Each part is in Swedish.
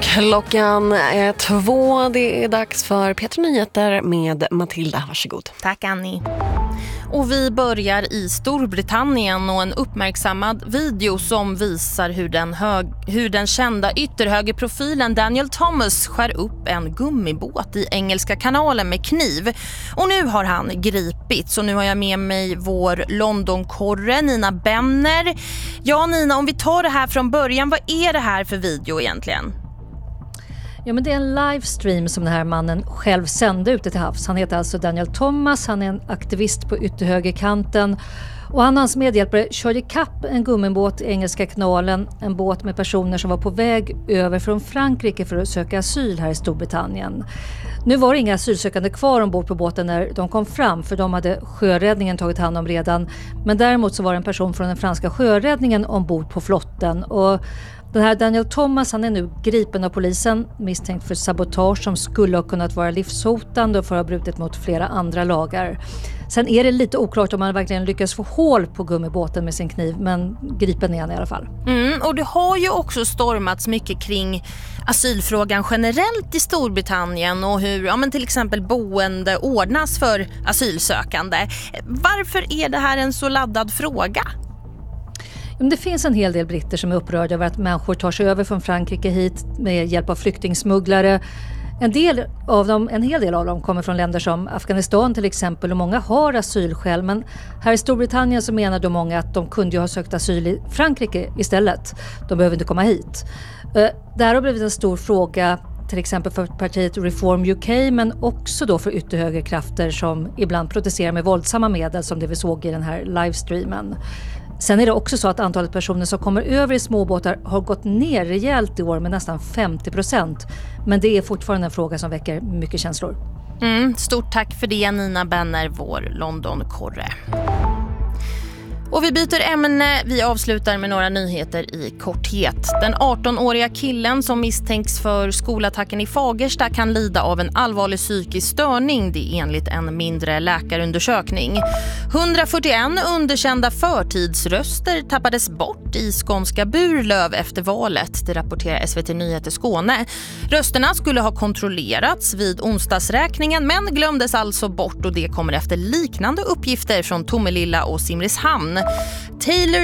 Klockan är 2. Det är dags för Petra Nyheter med Matilda. Varsågod. Tack Annie. Och vi börjar i Storbritannien och en uppmärksammad video som visar hur den kända ytterhögerprofilen Daniel Thomas skär upp en gummibåt i Engelska kanalen med kniv. Och nu har han gripits. Och nu har jag med mig vår Londonkorre Nina Benner. Ja Nina, om vi tar det här från början, vad är det här för video egentligen? Ja, men det är en livestream som den här mannen själv sände ute till havs. Han heter alltså Daniel Thomas, han är en aktivist på ytterhögerkanten. Och han och hans medhjälpare körde ikapp en gummibåt i Engelska kanalen. En båt med personer som var på väg över från Frankrike för att söka asyl här i Storbritannien. Nu var det inga asylsökande kvar ombord på båten när de kom fram, för de hade sjöräddningen tagit hand om redan. Men däremot så var det en person från den franska sjöräddningen ombord på flotten. Och den här Daniel Thomas, han är nu gripen av polisen misstänkt för sabotage som skulle ha kunnat vara livshotande och för att ha brutit mot flera andra lagar. Sen är det lite oklart om han verkligen lyckas få hål på gummibåten med sin kniv, men gripen är han i alla fall. Och det har ju också stormats mycket kring asylfrågan generellt i Storbritannien och hur men till exempel boende ordnas för asylsökande. Varför är det här en så laddad fråga? Det finns en hel del britter som är upprörda över att människor tar sig över från Frankrike hit med hjälp av flyktingsmugglare. En hel del av dem kommer från länder som Afghanistan till exempel, och många har asylskäl. Men här i Storbritannien så menar då många att de kunde ju ha sökt asyl i Frankrike istället. De behöver inte komma hit. Det här har blivit en stor fråga till exempel för partiet Reform UK, men också då för ytterhögerkrafter som ibland protesterar med våldsamma medel som det vi såg i den här livestreamen. Sen är det också så att antalet personer som kommer över i småbåtar har gått ner rejält i år med nästan 50%. Men det är fortfarande en fråga som väcker mycket känslor. Stort tack för det Nina Benner, vår Londonkorre. Och vi byter ämne. Vi avslutar med några nyheter i korthet. Den 18-åriga killen som misstänks för skolattacken i Fagersta kan lida av en allvarlig psykisk störning, det är enligt en mindre läkarundersökning. 141 underkända förtidsröster tappades bort i skånska Burlöv efter valet, det rapporterar SVT Nyheter Skåne. Rösterna skulle ha kontrollerats vid onsdagsräkningen men glömdes alltså bort, och det kommer efter liknande uppgifter från Tomelilla och Simrishamn. Taylor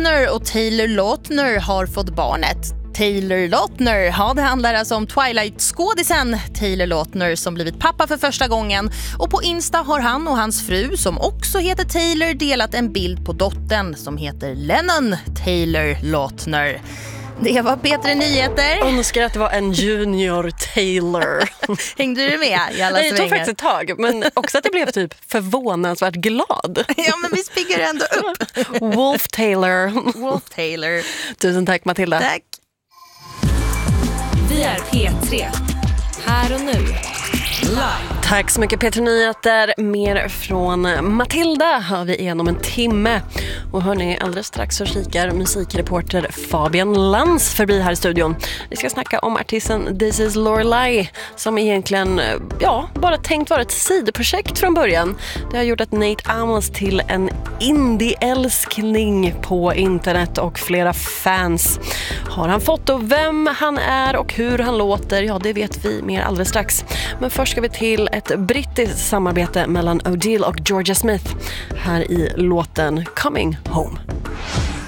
Lautner har fått barnet. Taylor Lautner, det handlar alltså om Twilight-skådisen Taylor Lautner som blivit pappa för första gången. Och på Insta har han och hans fru, som också heter Taylor, delat en bild på dottern som heter Lennon Taylor Lautner. Det var Petra Nyheter. Jag önskar att det var en junior Taylor. Hängde du med i alla svängar? Det tog faktiskt ett tag, men också att jag blev typ förvånansvärt glad. Ja, men vi spiggar ändå upp. Wolf Taylor. Tusen tack Matilda. Tack. Vi är P3. Här och nu. Live. Tack så mycket Petra Nyheter. Mer från Matilda har vi igenom en timme. Och hörni, alldeles strax så kikar musikreporter Fabian Lantz förbi här i studion. Vi ska snacka om artisten This is Lorelei, som egentligen bara tänkt vara ett sidoprojekt från början. Det har gjort att Nate Amos till en indie-älskling på internet och flera fans. Har han fått och vem han är och hur han låter, det vet vi mer alldeles strax. Men först ska vi till ett brittiskt samarbete mellan Odile och Georgia Smith här i låten Coming Home.